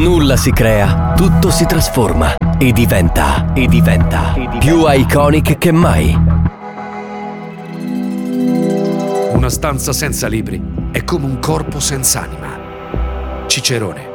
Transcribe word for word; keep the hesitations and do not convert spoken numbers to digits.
Nulla si crea, tutto si trasforma e diventa, e diventa, e diventa più iconic che mai. Una stanza senza libri è come un corpo senza anima. Cicerone.